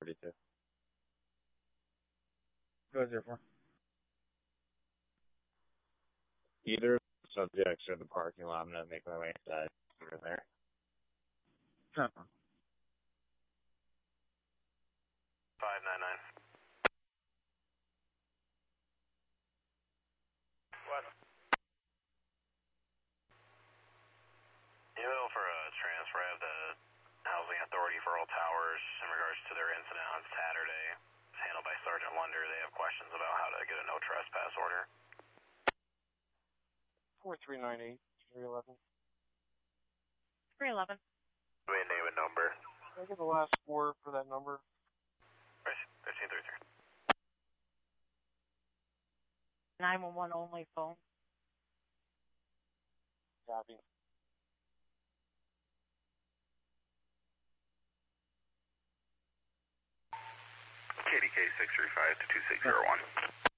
32. Go ahead, 04. Either of the subjects or the parking lot. I'm going to make my way inside over there. 10. 599. What? Email for a transfer. I have the Housing Authority for all towers in regards to their incident on Saturday. It's handled by Sergeant Lunder. They have questions about how to get a no trespass order. 4398 311. 311. Name and number. Can I get the last four for that number? 1333. 911 only phone. Copy. KDK 635 to 2601.